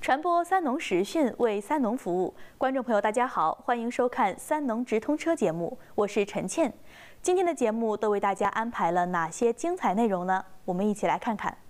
传播三农实训，为三农服务。观众朋友，大家好，欢迎收看三农直通车节目，我是陈倩。今天的节目都为大家安排了哪些精彩内容呢？我们一起来看看。